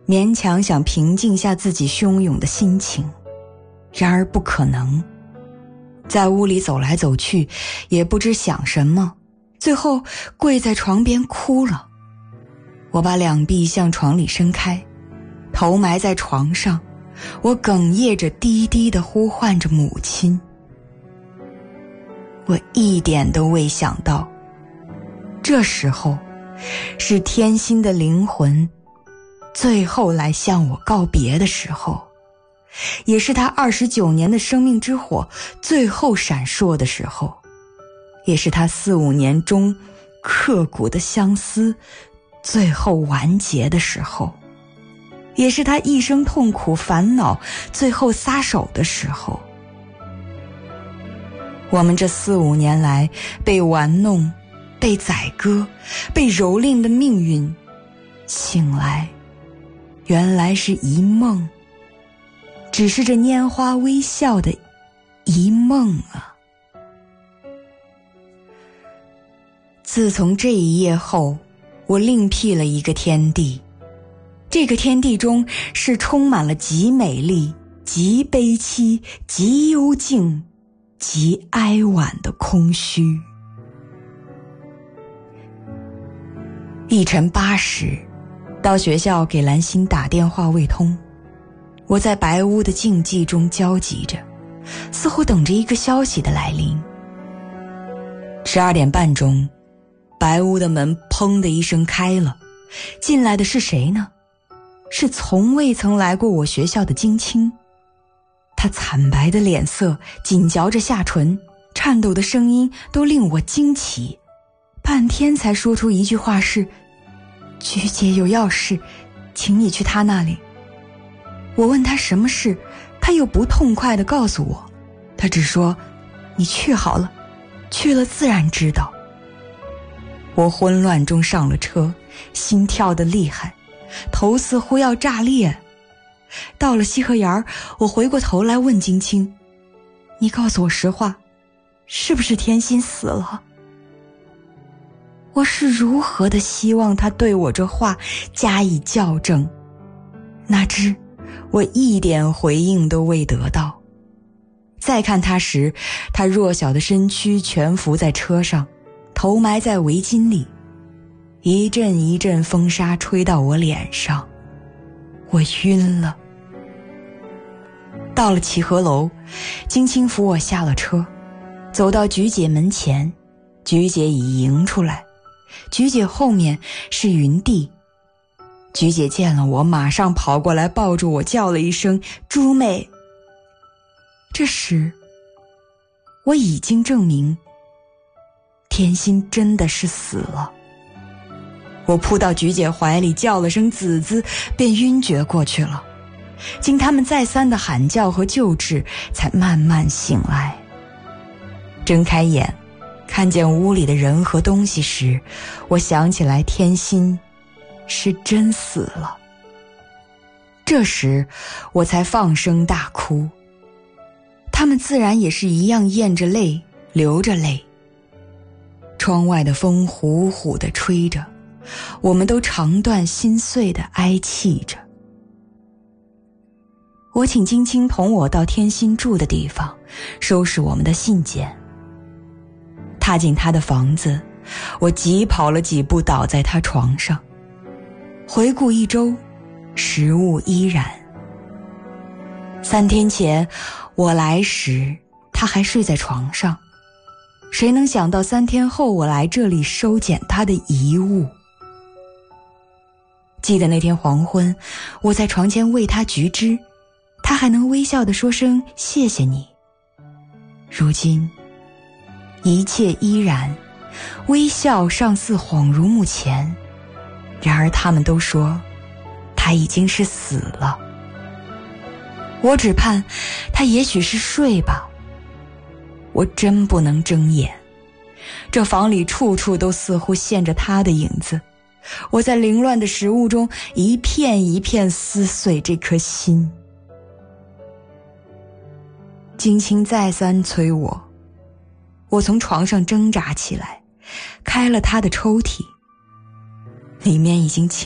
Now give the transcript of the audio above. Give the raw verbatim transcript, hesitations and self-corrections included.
勉强想平静下自己汹涌的心情，然而不可能。在屋里走来走去，也不知想什么，最后跪在床边哭了。我把两臂向床里伸开，头埋在床上，我哽咽着低低地呼唤着母亲。我一点都未想到，这时候是天心的灵魂最后来向我告别的时候，也是他二十九年的生命之火最后闪烁的时候，也是他四五年中刻骨的相思最后完结的时候，也是他一生痛苦烦恼最后撒手的时候。我们这四五年来被玩弄、被宰割、被蹂躏的命运，醒来原来是一梦，只是这拈花微笑的一梦啊。自从这一夜后，我另辟了一个天地，这个天地中是充满了极美丽、极悲凄、极幽静、极哀婉的空虚。一晨八时，到学校给兰心打电话未通，我在白屋的静寂中焦急着，似乎等着一个消息的来临。十二点半钟，白屋的门砰的一声开了，进来的是谁呢？是从未曾来过我学校的金青。他惨白的脸色，紧嚼着下唇，颤抖的声音都令我惊奇，半天才说出一句话是：菊姐有要事，请你去她那里。我问他什么事，他又不痛快地告诉我，他只说：你去好了，去了自然知道。我混乱中上了车，心跳得厉害，头似乎要炸裂。到了西河沿，我回过头来问金青：你告诉我实话，是不是天心死了？我是如何的希望他对我这话加以校正，哪知我一点回应都未得到。再看他时，他弱小的身躯蜷伏在车上，头埋在围巾里，一阵一阵风沙吹到我脸上，我晕了。到了齐河楼，金青扶我下了车，走到菊姐门前，菊姐已迎出来，菊姐后面是云地。菊姐见了我，马上跑过来抱住我，叫了一声朱妹。这时我已经证明天心真的是死了。我扑到菊姐怀里，叫了声子子，便晕厥过去了。经他们再三的喊叫和救治，才慢慢醒来。睁开眼看见屋里的人和东西时，我想起来天心是真死了。这时我才放声大哭，他们自然也是一样咽着泪，流着泪。窗外的风呼呼地吹着，我们都肠断心碎地哀泣着。我请金青同我到天心住的地方，收拾我们的信件。踏进他的房子，我急跑了几步，倒在他床上。回顾一周，食物依然。三天前我来时，他还睡在床上。谁能想到三天后我来这里收捡他的遗物？记得那天黄昏，我在床前喂他菊汁，他还能微笑地说声谢谢你。如今一切依然，微笑尚似恍如目前，然而他们都说他已经是死了。我只盼他也许是睡吧。我真不能睁眼，这房里处处都似乎现着他的影子。我在凌乱的食物中一片一片撕碎这颗心。金青再三催我，我从床上挣扎起来，开了他的抽屉，里面已经